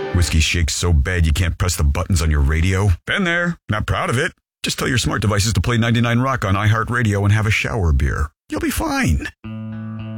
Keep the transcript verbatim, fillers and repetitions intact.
Whiskey shakes so bad you can't press the buttons on your radio? Been there. Not proud of it. Just tell your smart devices to play ninety-nine Rock on iHeartRadio and have a shower beer. You'll be fine.